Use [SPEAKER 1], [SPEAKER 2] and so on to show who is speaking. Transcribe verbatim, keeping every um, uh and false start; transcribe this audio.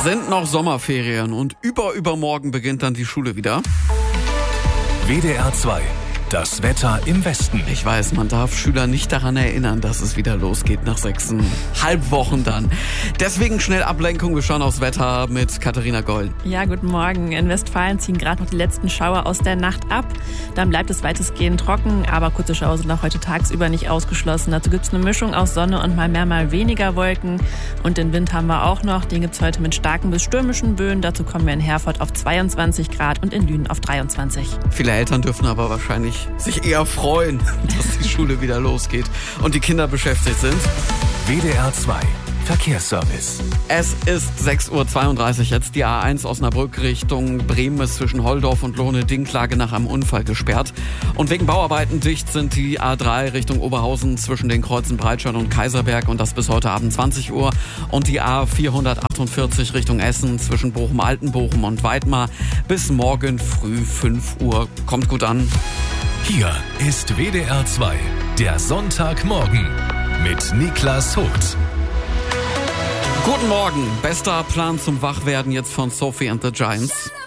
[SPEAKER 1] Sind noch Sommerferien und über übermorgen beginnt dann die Schule wieder.
[SPEAKER 2] W D R zwei. Das Wetter im Westen.
[SPEAKER 1] Ich weiß, man darf Schüler nicht daran erinnern, dass es wieder losgeht nach sechseinhalb Wochen dann. Deswegen schnell Ablenkung. Wir schauen aufs Wetter mit Katharina Goll.
[SPEAKER 3] Ja, guten Morgen. In Westfalen ziehen gerade noch die letzten Schauer aus der Nacht ab. Dann bleibt es weitestgehend trocken, aber kurze Schauer sind auch heute tagsüber nicht ausgeschlossen. Dazu gibt es eine Mischung aus Sonne und mal mehr, mal weniger Wolken. Und den Wind haben wir auch noch. Den gibt es heute mit starken bis stürmischen Böen. Dazu kommen wir in Herford auf zweiundzwanzig Grad und in Lünen auf dreiundzwanzig.
[SPEAKER 1] Viele Eltern dürfen aber wahrscheinlich sich eher freuen, dass die Schule wieder losgeht und die Kinder beschäftigt sind.
[SPEAKER 2] W D R zwei Verkehrsservice.
[SPEAKER 1] Es ist sechs Uhr zweiunddreißig jetzt. Die A eins Osnabrück Richtung Bremen ist zwischen Holdorf und Lohne-Dinklage nach einem Unfall gesperrt. Und wegen Bauarbeiten dicht sind die A drei Richtung Oberhausen zwischen den Kreuzen Breitscheid und Kaiserberg und das bis heute Abend zwanzig Uhr. Und die A vierhundertachtundvierzig Richtung Essen zwischen Bochum-Altenbochum und Weidmar bis morgen früh fünf Uhr. Kommt gut an.
[SPEAKER 2] Hier ist W D R zwei, der Sonntagmorgen mit Niklas Hoth.
[SPEAKER 1] Guten Morgen. Bester Plan zum Wachwerden jetzt von Sophie and the Giants.